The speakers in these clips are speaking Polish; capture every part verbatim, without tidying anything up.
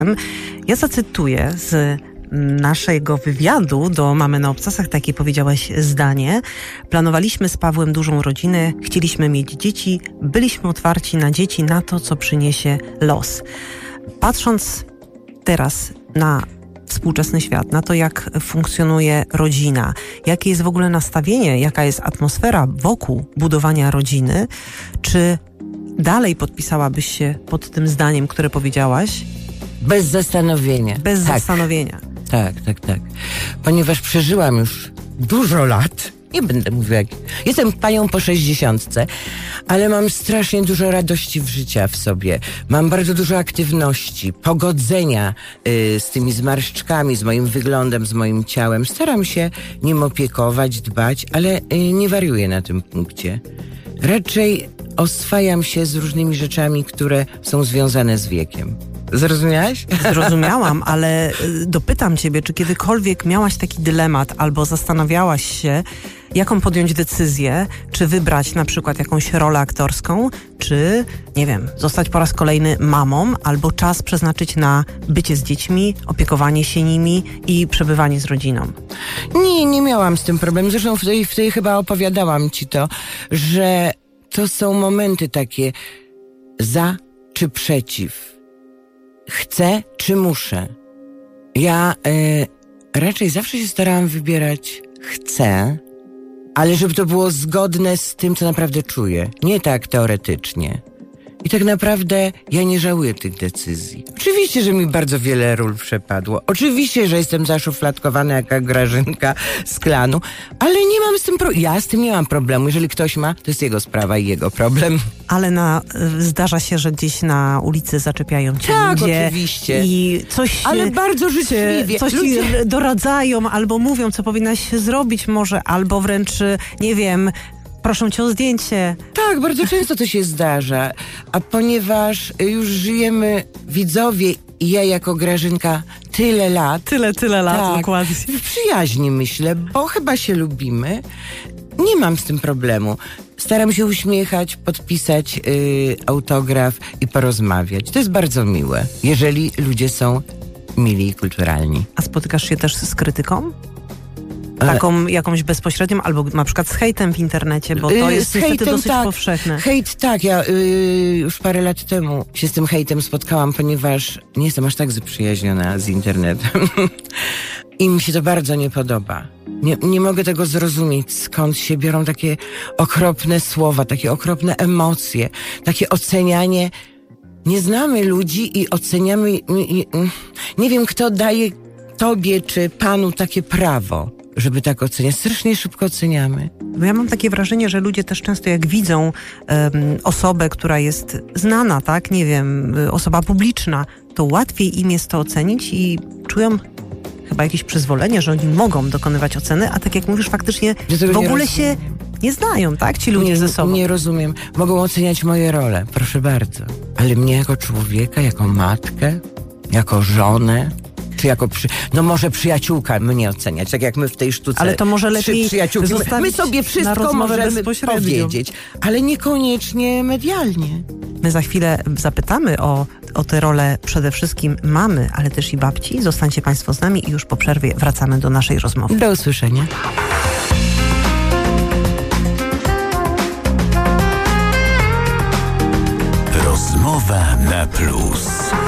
Ja zacytuję z naszego wywiadu do Mamy na Obcasach, takie powiedziałaś zdanie. Planowaliśmy z Pawłem dużą rodzinę, chcieliśmy mieć dzieci, byliśmy otwarci na dzieci, na to, co przyniesie los. Patrząc teraz na współczesny świat, na to, jak funkcjonuje rodzina, jakie jest w ogóle nastawienie, jaka jest atmosfera wokół budowania rodziny, czy dalej podpisałabyś się pod tym zdaniem, które powiedziałaś? Bez zastanowienia. Bez tak. zastanowienia. Tak, tak, tak. Ponieważ przeżyłam już dużo lat, nie będę mówiła jak... Jestem panią po sześćdziesiątce, ale mam strasznie dużo radości w życia w sobie. Mam bardzo dużo aktywności, pogodzenia y, z tymi zmarszczkami, z moim wyglądem, z moim ciałem. Staram się nim opiekować, dbać, ale y, nie wariuję na tym punkcie. Raczej oswajam się z różnymi rzeczami, które są związane z wiekiem. Zrozumiałaś? Zrozumiałam, ale dopytam ciebie, czy kiedykolwiek miałaś taki dylemat albo zastanawiałaś się, jaką podjąć decyzję, czy wybrać na przykład jakąś rolę aktorską, czy, nie wiem, zostać po raz kolejny mamą, albo czas przeznaczyć na bycie z dziećmi, opiekowanie się nimi i przebywanie z rodziną? Nie, nie miałam z tym problemu. Zresztą w tej, w tej chyba opowiadałam ci to, że to są momenty takie za czy przeciw. Chcę czy muszę? Ja y, raczej zawsze się starałam wybierać chcę, ale żeby to było zgodne z tym, co naprawdę czuję. Nie tak teoretycznie. I tak naprawdę ja nie żałuję tych decyzji. Oczywiście, że mi bardzo wiele ról przepadło. Oczywiście, że jestem zaszufladkowana jaka Grażynka z klanu, ale nie mam z tym pro... Ja z tym nie mam problemu. Jeżeli ktoś ma, to jest jego sprawa i jego problem. Ale na, zdarza się, że gdzieś na ulicy zaczepiają cię tak, ludzie oczywiście. I coś, ale bardzo życzliwie. coś ludzie... ci doradzają albo mówią, co powinnaś zrobić może, albo wręcz, nie wiem, proszą cię o zdjęcie. Tak, bardzo często to się zdarza. A ponieważ już żyjemy, widzowie i ja jako Grażynka, tyle lat. Tyle, tyle lat, tak, dokładnie. W przyjaźni myślę, bo chyba się lubimy. Nie mam z tym problemu. Staram się uśmiechać, podpisać yy, autograf i porozmawiać. To jest bardzo miłe, jeżeli ludzie są mili i kulturalni. A spotykasz się też z krytyką? Taką jakąś bezpośrednią, albo na przykład z hejtem w internecie, bo to jest niestety hejtem, dosyć tak. powszechne. Hejt, tak. Ja y, już parę lat temu się z tym hejtem spotkałam, ponieważ nie jestem aż tak zaprzyjaźniona z internetem. I mi się to bardzo nie podoba. Nie, nie mogę tego zrozumieć, skąd się biorą takie okropne słowa, takie okropne emocje, takie ocenianie. Nie znamy ludzi i oceniamy... Nie, nie wiem, kto daje tobie czy panu takie prawo, żeby tak oceniać. Strasznie szybko oceniamy. Bo ja mam takie wrażenie, że ludzie też często jak widzą um, osobę, która jest znana, tak, nie wiem, osoba publiczna, to łatwiej im jest to ocenić i czują chyba jakieś przyzwolenie, że oni mogą dokonywać oceny, a tak jak mówisz, faktycznie w ogóle się nie znają, tak, ci ludzie nie, ze sobą. Nie rozumiem. Mogą oceniać moje role, proszę bardzo. Ale mnie jako człowieka, jako matkę, jako żonę, czy jako przy... no może przyjaciółka mnie oceniać, tak jak my w tej sztuce. Ale to może lepiej przyjaciółki. My, my sobie wszystko możemy powiedzieć, ale niekoniecznie medialnie. My za chwilę zapytamy o, o tę rolę przede wszystkim mamy, ale też i babci. Zostańcie Państwo z nami i już po przerwie wracamy do naszej rozmowy. Do usłyszenia. Rozmowa na plus.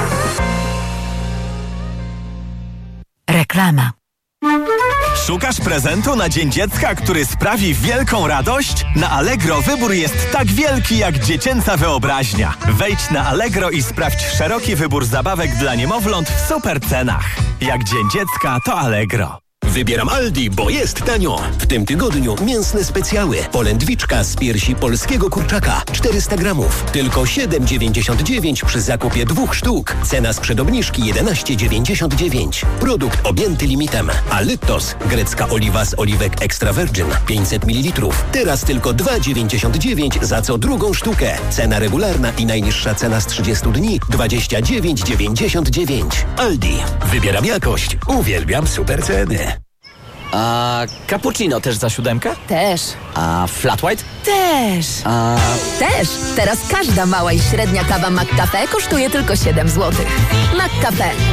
Reklama. Szukasz prezentu na Dzień Dziecka, który sprawi wielką radość? Na Allegro wybór jest tak wielki jak dziecięca wyobraźnia. Wejdź na Allegro i sprawdź szeroki wybór zabawek dla niemowląt w super cenach. Jak Dzień Dziecka, to Allegro. Wybieram Aldi, bo jest tanio. W tym tygodniu mięsne specjały. Polędwiczka z piersi polskiego kurczaka. czterysta gramów. Tylko siedem dziewięćdziesiąt dziewięć przy zakupie dwóch sztuk. Cena sprzed obniżki jedenaście dziewięćdziesiąt dziewięć. Produkt objęty limitem. Alytos. Grecka oliwa z oliwek extra virgin. pięćset mililitrów. Teraz tylko dwa dziewięćdziesiąt dziewięć za co drugą sztukę. Cena regularna i najniższa cena z trzydziestu dni dwadzieścia dziewięć dziewięćdziesiąt dziewięć. Aldi. Wybieram jakość. Uwielbiam super ceny. A cappuccino też za siódemkę? Też. A flat white? Też. A... Też. Teraz każda mała i średnia kawa McCafe kosztuje tylko siedem złotych. McCafe.